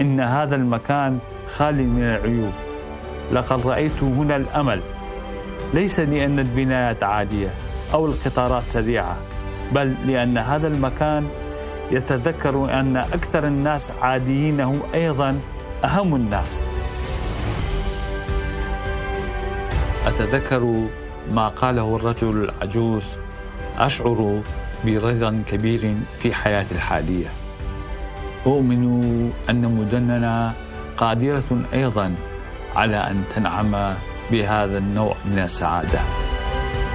إن هذا المكان خالي من العيوب. لقد رأيت هنا الأمل، ليس لأن البنايات عالية أو القطارات سريعة، بل لأن هذا المكان يتذكر أن أكثر الناس عاديين هم أيضا أهم الناس. أتذكر ما قاله الرجل العجوز: أشعر برضا كبير في حياتي الحالية. أؤمن أن مدننا قادرة أيضا على أن تنعم بهذا النوع من السعادة.